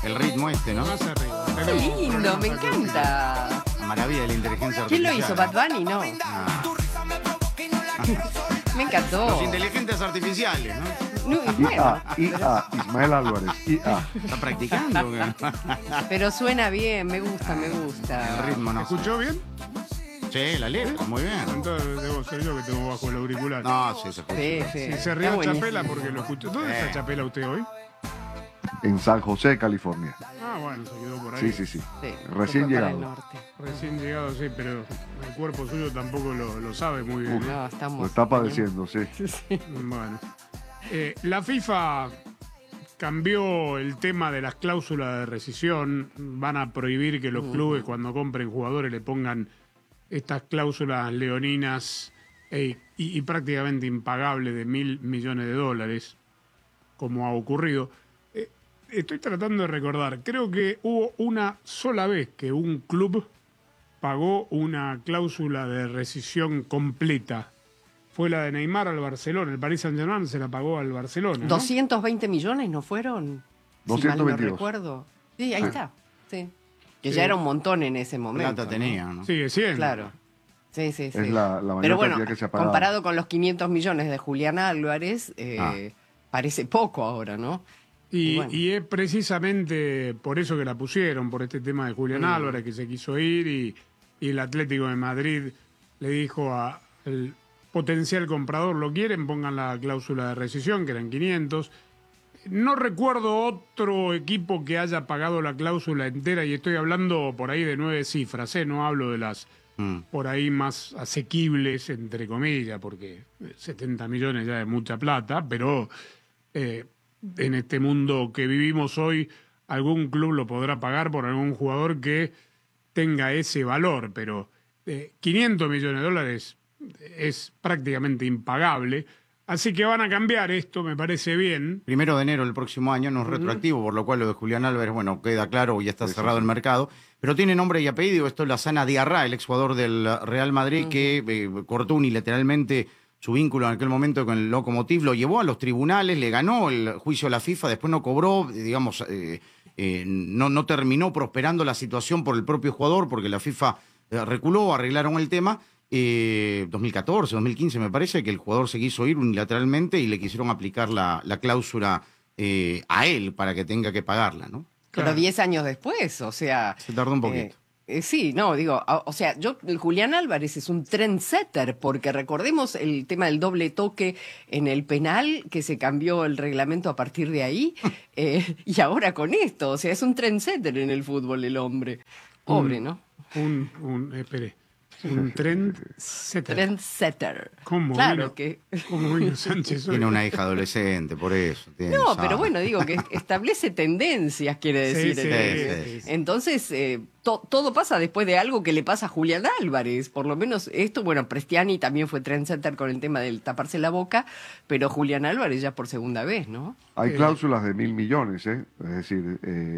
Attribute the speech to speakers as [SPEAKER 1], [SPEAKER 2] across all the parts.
[SPEAKER 1] El ritmo este, ¿no?
[SPEAKER 2] Más arriba.
[SPEAKER 3] Qué lindo, me encanta.
[SPEAKER 1] La maravilla de la inteligencia
[SPEAKER 3] ¿Quién
[SPEAKER 1] artificial.
[SPEAKER 3] lo hizo? ¿Bad Bunny? No.
[SPEAKER 1] Ah,
[SPEAKER 3] Me encantó.
[SPEAKER 1] los inteligentes artificiales, ¿no?
[SPEAKER 3] No, y bueno,
[SPEAKER 4] IA, Ismael Álvarez, IA.
[SPEAKER 1] Está practicando.
[SPEAKER 3] pero suena bien, me gusta, me
[SPEAKER 1] El
[SPEAKER 3] gusta.
[SPEAKER 1] ritmo no.
[SPEAKER 2] ¿Escuchó bien?
[SPEAKER 1] Sí, la letra, muy bien.
[SPEAKER 2] Entonces debo ser yo que tengo bajo el auricular.
[SPEAKER 1] No, sí, se escucha.
[SPEAKER 3] Sí, sí.
[SPEAKER 2] Si se
[SPEAKER 3] Está
[SPEAKER 2] rió
[SPEAKER 3] buenísimo.
[SPEAKER 2] Chapela porque lo escuchó. ¿Dónde está Chapela usted hoy?
[SPEAKER 4] En San José, California.
[SPEAKER 2] Ah, bueno, se quedó por ahí.
[SPEAKER 4] Sí, sí, sí.
[SPEAKER 3] Sí,
[SPEAKER 4] Recién
[SPEAKER 3] fue para el
[SPEAKER 4] llegado.
[SPEAKER 3] norte.
[SPEAKER 2] Recién llegado, sí, pero el cuerpo suyo tampoco lo sabe muy bien.
[SPEAKER 3] No,
[SPEAKER 4] Lo
[SPEAKER 3] estamos.
[SPEAKER 4] está padeciendo, sí.
[SPEAKER 2] Bueno. La FIFA cambió el tema de las cláusulas de rescisión. Van a prohibir que los clubes cuando compren jugadores le pongan estas cláusulas leoninas y prácticamente impagables de $1.000 millones, como ha ocurrido. Estoy tratando de recordar, creo que hubo una sola vez que un club pagó una cláusula de rescisión completa. Fue la de Neymar al Barcelona. El Paris Saint-Germain se la pagó al Barcelona, ¿no?
[SPEAKER 3] 220 millones, ¿no fueron? Si mal no
[SPEAKER 4] 222.
[SPEAKER 3] recuerdo. Sí, ahí está. Sí. Que
[SPEAKER 2] Sí.
[SPEAKER 3] ya era un montón en ese momento.
[SPEAKER 1] Plata
[SPEAKER 3] ¿no?
[SPEAKER 1] tenía, ¿no?
[SPEAKER 2] Sigue siendo.
[SPEAKER 3] Claro. Sí, sí, sí.
[SPEAKER 4] Es la mayor
[SPEAKER 3] Pero bueno,
[SPEAKER 4] cantidad que se ha pagado.
[SPEAKER 3] comparado con los 500 millones de Julián Álvarez, parece poco ahora, ¿no?
[SPEAKER 2] Y,
[SPEAKER 3] bueno.
[SPEAKER 2] y es precisamente por eso que la pusieron, por este tema de Julián Álvarez, que se quiso ir y el Atlético de Madrid le dijo al potencial comprador, ¿lo quieren? Pongan la cláusula de rescisión, que eran 500. No recuerdo otro equipo que haya pagado la cláusula entera, y estoy hablando por ahí de 9 cifras, no hablo de las por ahí más asequibles, entre comillas, porque 70 millones ya es mucha plata, pero en este mundo que vivimos hoy, algún club lo podrá pagar por algún jugador que tenga ese valor, pero 500 millones de dólares es prácticamente impagable. Así que van a cambiar esto, me parece bien.
[SPEAKER 1] 1 de enero del próximo año, no es retroactivo, por lo cual lo de Julián Álvarez, bueno, queda claro, ya está cerrado el mercado, pero tiene nombre y apellido. Esto es Lassana Diarra, el exjugador del Real Madrid, que cortó unilateralmente su vínculo en aquel momento con el Lokomotiv, lo llevó a los tribunales, le ganó el juicio a la FIFA, después no cobró, digamos, no terminó prosperando la situación por el propio jugador, porque la FIFA reculó, arreglaron el tema. 2014, 2015 me parece que el jugador se quiso ir unilateralmente y le quisieron aplicar la cláusula a él para que tenga que pagarla, ¿no?
[SPEAKER 3] Pero
[SPEAKER 2] Claro.
[SPEAKER 3] 10 años después, o sea...
[SPEAKER 1] Se tardó un poquito.
[SPEAKER 3] Sí, no, digo, o sea, el Julián Álvarez es un trendsetter, porque recordemos el tema del doble toque en el penal, que se cambió el reglamento a partir de ahí, y ahora con esto, o sea, es un trendsetter en el fútbol el hombre. Pobre, ¿no?
[SPEAKER 2] Espere, un trendsetter.
[SPEAKER 3] Trendsetter.
[SPEAKER 2] ¿Cómo
[SPEAKER 3] Claro
[SPEAKER 2] vino?
[SPEAKER 3] que...
[SPEAKER 2] ¿Cómo vino Sánchez hoy?
[SPEAKER 1] Tiene una hija adolescente, por eso.
[SPEAKER 3] No, pero bueno, digo que establece tendencias, quiere
[SPEAKER 2] Sí,
[SPEAKER 3] decir.
[SPEAKER 2] sí, sí.
[SPEAKER 3] Entonces, todo pasa después de algo que le pasa a Julián Álvarez. Por lo menos esto, bueno, Prestiani también fue trendsetter con el tema del taparse la boca, pero Julián Álvarez ya por segunda vez, ¿no?
[SPEAKER 4] Hay cláusulas de 1.000 millones, ¿eh? Es decir,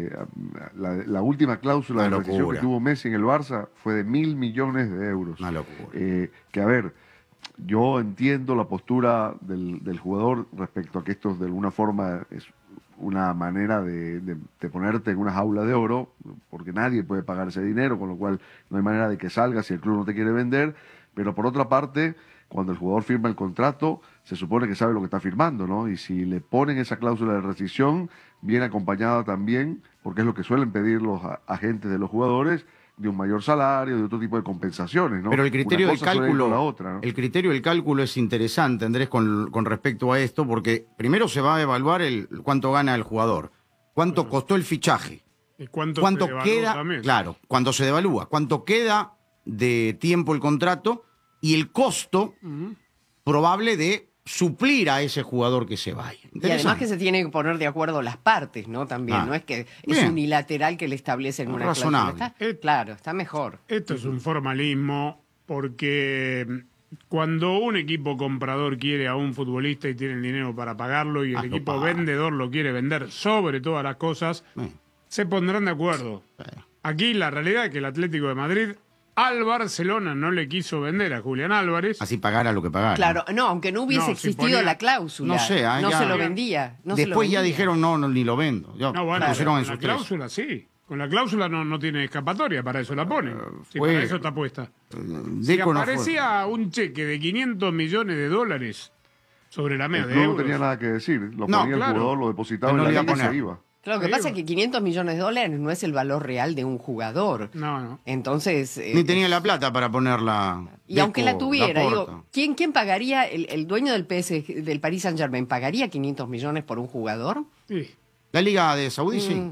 [SPEAKER 4] la última cláusula de
[SPEAKER 1] Una
[SPEAKER 4] rescisión
[SPEAKER 1] locura.
[SPEAKER 4] que tuvo Messi en el Barça fue de 1.000 millones de euros.
[SPEAKER 1] Una locura.
[SPEAKER 4] Que a ver, yo entiendo la postura del jugador respecto a que esto de alguna forma es una manera de ponerte en una jaula de oro, porque nadie puede pagar ese dinero, con lo cual no hay manera de que salga si el club no te quiere vender, pero por otra parte, cuando el jugador firma el contrato, se supone que sabe lo que está firmando, ¿no? Y si le ponen esa cláusula de rescisión, viene acompañada también, porque es lo que suelen pedir los agentes de los jugadores, de un mayor salario, de otro tipo de compensaciones, ¿no?
[SPEAKER 1] Pero el criterio
[SPEAKER 4] Una
[SPEAKER 1] del
[SPEAKER 4] cosa suele ir
[SPEAKER 1] cálculo,
[SPEAKER 4] con la otra, ¿no?
[SPEAKER 1] el criterio del cálculo es interesante, Andrés, con respecto a esto, porque primero se va a evaluar cuánto gana el jugador, cuánto costó el fichaje,
[SPEAKER 2] ¿Y cuánto
[SPEAKER 1] cuánto
[SPEAKER 2] se devaluó
[SPEAKER 1] queda,
[SPEAKER 2] también?
[SPEAKER 1] claro, cuando se devalúa, cuánto queda de tiempo el contrato y el costo probable de suplir a ese jugador que se vaya.
[SPEAKER 3] Y además que se tienen que poner de acuerdo las partes, ¿no? También,
[SPEAKER 1] Ah,
[SPEAKER 3] no es que es
[SPEAKER 1] bien.
[SPEAKER 3] unilateral que le establecen una
[SPEAKER 1] Razonable.
[SPEAKER 3] cláusula. Claro, está mejor.
[SPEAKER 2] Esto es un formalismo porque cuando un equipo comprador quiere a un futbolista y tiene el dinero para pagarlo y el
[SPEAKER 1] Lo
[SPEAKER 2] equipo
[SPEAKER 1] paga.
[SPEAKER 2] vendedor lo quiere vender sobre todas las cosas, se pondrán de acuerdo. Aquí la realidad es que el Atlético de Madrid al Barcelona no le quiso vender a Julián Álvarez.
[SPEAKER 1] Así pagara lo que pagara.
[SPEAKER 3] Claro, no, aunque no hubiese
[SPEAKER 2] No, si
[SPEAKER 3] existido
[SPEAKER 2] ponía-
[SPEAKER 3] la cláusula.
[SPEAKER 1] No sé,
[SPEAKER 3] no
[SPEAKER 1] ya-
[SPEAKER 3] se lo vendía. No se lo
[SPEAKER 1] Después ya
[SPEAKER 3] vendía.
[SPEAKER 1] dijeron, no, ni lo vendo. Ya
[SPEAKER 2] No, bueno,
[SPEAKER 1] pusieron en
[SPEAKER 2] con la
[SPEAKER 1] sus tres.
[SPEAKER 2] cláusula sí. Con la cláusula no tiene escapatoria, para eso la ponen. Sí,
[SPEAKER 1] fue-
[SPEAKER 2] para eso está puesta. Si
[SPEAKER 1] Deco no fue.
[SPEAKER 2] aparecía un cheque de $500 millones sobre la mesa
[SPEAKER 4] El
[SPEAKER 2] de
[SPEAKER 4] club no
[SPEAKER 2] euros.
[SPEAKER 4] tenía nada que decir. Lo
[SPEAKER 1] No,
[SPEAKER 4] ponía
[SPEAKER 2] claro.
[SPEAKER 4] el jugador, lo depositaba
[SPEAKER 1] No
[SPEAKER 4] en
[SPEAKER 1] lo
[SPEAKER 4] la
[SPEAKER 1] iba a
[SPEAKER 4] liga y se
[SPEAKER 1] poner.
[SPEAKER 4] iba.
[SPEAKER 3] Claro, lo que
[SPEAKER 2] Sí,
[SPEAKER 3] pasa es que $500 millones no es el valor real de un jugador.
[SPEAKER 2] No.
[SPEAKER 3] Entonces.
[SPEAKER 1] Ni tenía la plata para ponerla.
[SPEAKER 3] Y aunque la tuviera,
[SPEAKER 1] Laporta.
[SPEAKER 3] digo, ¿quién pagaría, el dueño del PSG, del Paris Saint-Germain, pagaría 500 millones por un jugador?
[SPEAKER 2] Sí,
[SPEAKER 1] La Liga de Saudí, sí.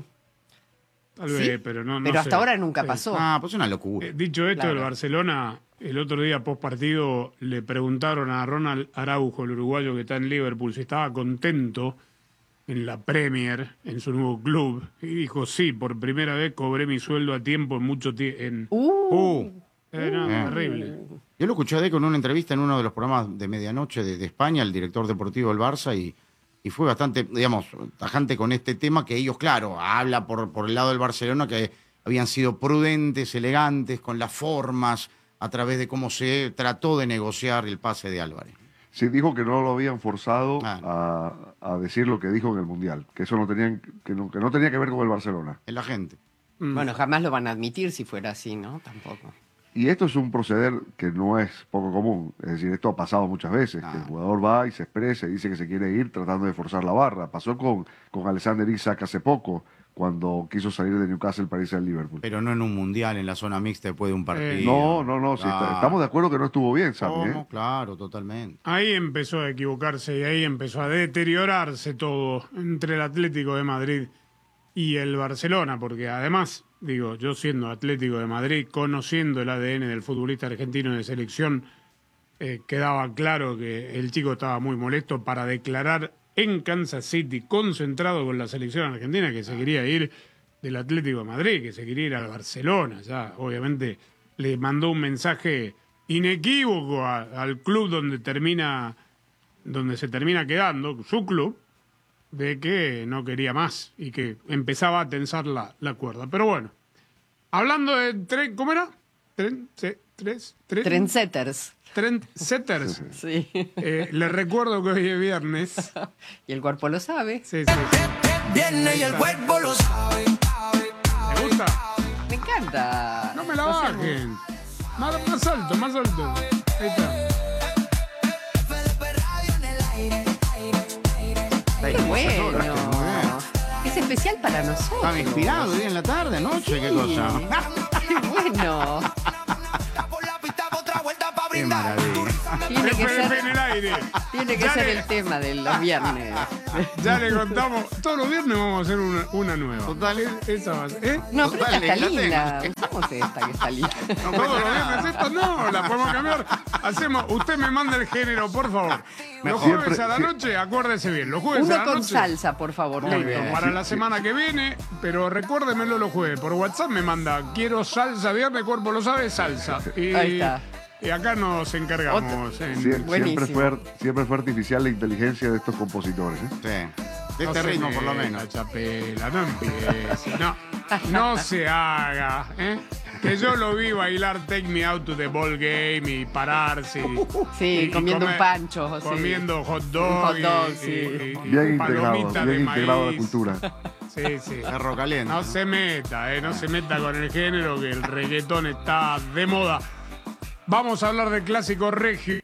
[SPEAKER 2] tal
[SPEAKER 3] ¿Sí?
[SPEAKER 2] vez, pero no
[SPEAKER 3] Pero hasta
[SPEAKER 2] sé.
[SPEAKER 3] ahora nunca
[SPEAKER 2] Sí.
[SPEAKER 3] pasó.
[SPEAKER 1] Ah, pues una locura.
[SPEAKER 2] Dicho esto,
[SPEAKER 3] Claro.
[SPEAKER 2] el Barcelona, el otro día post partido, le preguntaron a Ronald Araujo, el uruguayo que está en Liverpool, si estaba contento en la Premier, en su nuevo club. Y dijo, sí, por primera vez cobré mi sueldo a tiempo en mucho tiempo. Terrible.
[SPEAKER 1] Yo lo escuché a Deco en una entrevista en uno de los programas de medianoche de España, el director deportivo del Barça, y fue bastante, digamos, tajante con este tema, que ellos, claro, habla por el lado del Barcelona que habían sido prudentes, elegantes, con las formas, a través de cómo se trató de negociar el pase de Álvarez.
[SPEAKER 4] Sí, dijo que no lo habían forzado
[SPEAKER 1] Ah.
[SPEAKER 4] a decir lo que dijo en el Mundial, que eso no tenía que ver con el Barcelona.
[SPEAKER 1] En la gente.
[SPEAKER 3] Bueno, jamás lo van a admitir si fuera así, ¿no? Tampoco.
[SPEAKER 4] Y esto es un proceder que no es poco común. Es decir, esto ha pasado muchas veces. Que el jugador va y se expresa y dice que se quiere ir tratando de forzar la barra. Pasó con Alexander Isak hace poco, cuando quiso salir de Newcastle para irse al Liverpool.
[SPEAKER 1] Pero no en un mundial, en la zona mixta después de un partido.
[SPEAKER 4] No, sí,
[SPEAKER 1] Claro.
[SPEAKER 4] estamos de acuerdo que no estuvo bien, Sammy.
[SPEAKER 1] ¿Cómo? Claro, totalmente.
[SPEAKER 2] Ahí empezó a equivocarse y ahí empezó a deteriorarse todo entre el Atlético de Madrid y el Barcelona, porque además, digo, yo siendo Atlético de Madrid, conociendo el ADN del futbolista argentino de selección, quedaba claro que el chico estaba muy molesto para declarar en Kansas City, concentrado con la selección argentina, que se quería ir del Atlético de Madrid, que se quería ir al Barcelona. Ya, obviamente, le mandó un mensaje inequívoco al club donde se termina quedando, su club, de que no quería más y que empezaba a tensar la cuerda. Pero bueno, hablando de ¿cómo era?
[SPEAKER 3] Trendsetters.
[SPEAKER 2] Trendsetters.
[SPEAKER 3] Sí.
[SPEAKER 2] Les recuerdo que hoy es viernes.
[SPEAKER 3] Y el cuerpo lo sabe.
[SPEAKER 2] Sí.
[SPEAKER 5] Viene y el cuerpo lo sabe.
[SPEAKER 2] ¿Te gusta?
[SPEAKER 3] Me encanta.
[SPEAKER 2] No me la bajen. Más alto, más alto. Ahí está.
[SPEAKER 3] Qué bueno. Es especial para nosotros.
[SPEAKER 1] Estaba inspirado hoy en la tarde, noche, qué cosa.
[SPEAKER 3] Qué bueno.
[SPEAKER 5] Por la pista otra vuelta para
[SPEAKER 1] Qué
[SPEAKER 5] brindar.
[SPEAKER 1] maravilla.
[SPEAKER 2] F en el aire.
[SPEAKER 3] Tiene que
[SPEAKER 2] Ya
[SPEAKER 3] ser
[SPEAKER 2] le-
[SPEAKER 3] el tema de los viernes.
[SPEAKER 2] Ya le contamos. Todos los viernes vamos a hacer una nueva.
[SPEAKER 1] Total.
[SPEAKER 2] Esa va a ser.
[SPEAKER 3] No, pero esta
[SPEAKER 1] Dale,
[SPEAKER 3] está
[SPEAKER 1] la
[SPEAKER 3] linda.
[SPEAKER 1] tengo.
[SPEAKER 3] Usamos esta que está linda.
[SPEAKER 2] Todos los viernes esta no, la podemos cambiar. Hacemos, usted me manda el género, por favor. Los jueves
[SPEAKER 4] Siempre-
[SPEAKER 2] a la noche, acuérdese bien, los jueves a
[SPEAKER 3] Uno
[SPEAKER 2] la
[SPEAKER 3] con
[SPEAKER 2] noche.
[SPEAKER 3] salsa, por favor.
[SPEAKER 2] Listo,
[SPEAKER 3] también.
[SPEAKER 2] para la semana que viene, pero recuérdemelo los jueves. Por WhatsApp me manda, quiero salsa, viernes, cuerpo lo sabe, salsa. Y,
[SPEAKER 3] Ahí está.
[SPEAKER 2] y acá nos encargamos.
[SPEAKER 3] Buenísimo.
[SPEAKER 4] Siempre fue artificial la inteligencia de estos compositores. ¿eh?
[SPEAKER 1] Sí. De este ritmo, por lo menos.
[SPEAKER 2] Chapela, no empiece. No se haga. Que yo lo vi bailar Take Me Out to the Ball Game y pararse.
[SPEAKER 3] Sí, comiendo un pancho, sí.
[SPEAKER 2] Comiendo hot
[SPEAKER 3] Un
[SPEAKER 2] dog.
[SPEAKER 3] hot dog,
[SPEAKER 2] y-
[SPEAKER 3] sí.
[SPEAKER 2] y
[SPEAKER 4] Bien integrado,
[SPEAKER 2] palomitas de
[SPEAKER 4] bien integrado a la
[SPEAKER 2] maíz.
[SPEAKER 4] cultura.
[SPEAKER 2] Sí, sí.
[SPEAKER 1] Perro caliente.
[SPEAKER 2] No se meta, no se meta con el género, que el reggaetón está de moda. Vamos a hablar del clásico regio.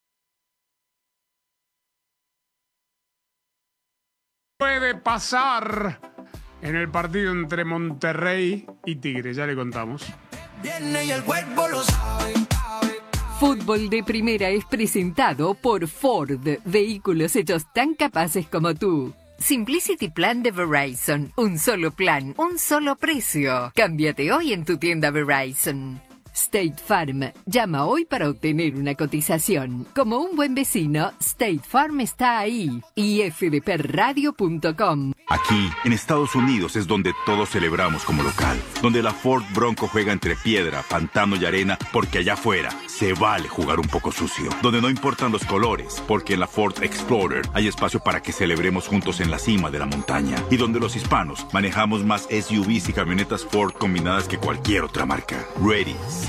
[SPEAKER 2] Puede pasar en el partido entre Monterrey y Tigre, ya le contamos.
[SPEAKER 5] Viene y el cuerpo lo sabe.
[SPEAKER 6] Fútbol de Primera es presentado por Ford, vehículos hechos tan capaces como tú. Simplicity Plan de Verizon, un solo plan, un solo precio. Cámbiate hoy en tu tienda Verizon. State Farm, llama hoy para obtener una cotización. Como un buen vecino, State Farm está ahí. Y fdpradio.com.
[SPEAKER 7] Aquí, en Estados Unidos, es donde todos celebramos como local. Donde la Ford Bronco juega entre piedra, pantano y arena, porque allá afuera se vale jugar un poco sucio. Donde no importan los colores, porque en la Ford Explorer hay espacio para que celebremos juntos en la cima de la montaña. Y donde los hispanos manejamos más SUVs y camionetas Ford combinadas que cualquier otra marca. Ready, set,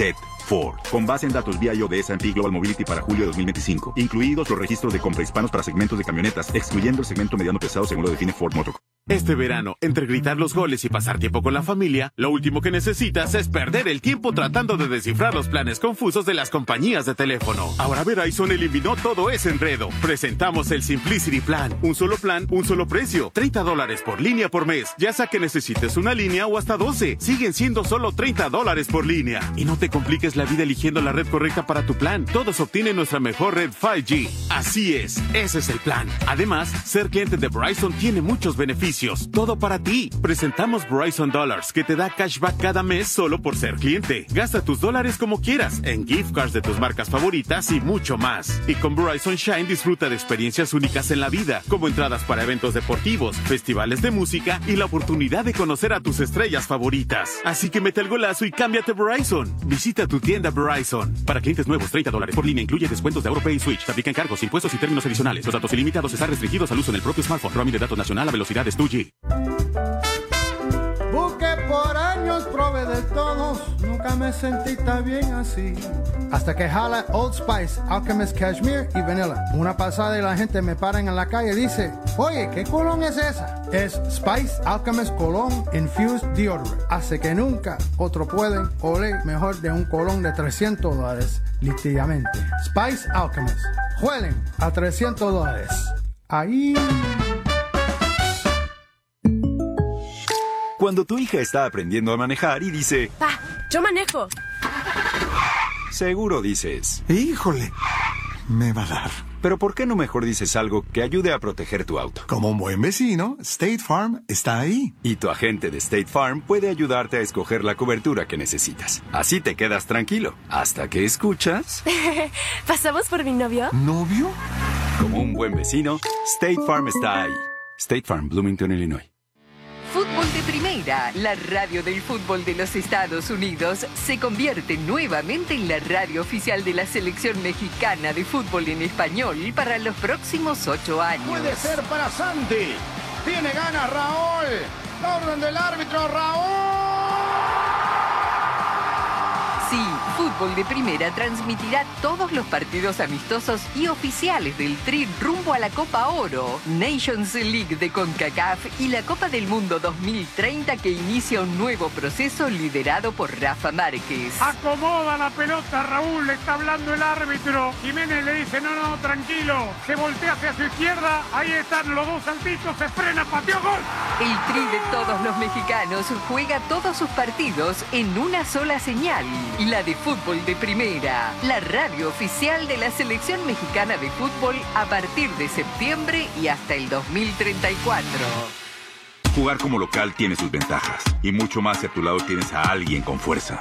[SPEAKER 7] Ford. Con base en datos vía de S&P Global Mobility para julio de 2025. Incluidos los registros de compra hispanos para segmentos de camionetas, excluyendo el segmento mediano pesado según lo define Ford Motor.
[SPEAKER 8] Este verano, entre gritar los goles y pasar tiempo con la familia, lo último que necesitas es perder el tiempo tratando de descifrar los planes confusos de las compañías de teléfono. Ahora Verizon eliminó todo ese enredo. Presentamos el Simplicity Plan, un solo precio, $30 por línea por mes, ya sea que necesites una línea o hasta 12. Siguen siendo solo $30 por línea. Y no te compliques la vida eligiendo la red correcta para tu plan. Todos obtienen nuestra mejor red 5G. Así es, ese es el plan. Además, ser cliente de Verizon tiene muchos beneficios. Todo para ti. Presentamos Verizon Dollars, que te da cashback cada mes solo por ser cliente. Gasta tus dólares como quieras, en gift cards de tus marcas favoritas y mucho más. Y con Verizon Shine disfruta de experiencias únicas en la vida, como entradas para eventos deportivos, festivales de música y la oportunidad de conocer a tus estrellas favoritas. Así que mete el golazo y cámbiate Verizon. Visita tu tienda Verizon. Para clientes nuevos, $30 por línea incluye descuentos de AutoPay y Switch. Se aplican cargos, impuestos y términos adicionales. Los datos ilimitados están restringidos al uso en el propio smartphone. Roaming de datos nacional a velocidades 2G.
[SPEAKER 9] Busqué por años, probé de todos, nunca me sentí tan bien así. Hasta que jala Old Spice, Alchemist Cashmere y Vanilla. Una pasada y la gente me paran en la calle y dice, oye, ¿qué colón es esa? Es Spice Alchemist Cologne Infused Deodorant. Hace que nunca otro pueden oler mejor de un colón de $300, literalmente. Spice Alchemist. Huelen a $300. Ahí...
[SPEAKER 10] Cuando tu hija está aprendiendo a manejar y dice...
[SPEAKER 11] ¡Pa! ¡Yo manejo!
[SPEAKER 10] Seguro dices...
[SPEAKER 12] ¡Híjole! Me va a dar.
[SPEAKER 10] Pero ¿por qué no mejor dices algo que ayude a proteger tu auto?
[SPEAKER 12] Como un buen vecino, State Farm está ahí.
[SPEAKER 10] Y tu agente de State Farm puede ayudarte a escoger la cobertura que necesitas. Así te quedas tranquilo. Hasta que escuchas...
[SPEAKER 11] ¿Pasamos por mi novio?
[SPEAKER 12] ¿Novio?
[SPEAKER 10] Como un buen vecino, State Farm está ahí. State Farm, Bloomington, Illinois.
[SPEAKER 6] Fútbol de Primera, la radio del fútbol de los Estados Unidos, se convierte nuevamente en la radio oficial de la selección mexicana de fútbol en español para los próximos 8 años.
[SPEAKER 1] Puede ser para Santi. Tiene ganas Raúl. La orden del árbitro, Raúl.
[SPEAKER 6] Sí, Fútbol de Primera transmitirá todos los partidos amistosos y oficiales del Tri rumbo a la Copa Oro, Nations League de CONCACAF y la Copa del Mundo 2030 que inicia un nuevo proceso liderado por Rafa Márquez.
[SPEAKER 2] Acomoda la pelota, Raúl, le está hablando el árbitro. Jiménez le dice, no, tranquilo. Se voltea hacia su izquierda, ahí están los dos saltitos, se frena, pateó, gol.
[SPEAKER 6] El Tri de todos los mexicanos juega todos sus partidos en una sola señal. La de Fútbol de Primera, la radio oficial de la selección mexicana de fútbol a partir de septiembre y hasta el 2034.
[SPEAKER 7] Jugar como local tiene sus ventajas. Y mucho más si a tu lado tienes a alguien con fuerza.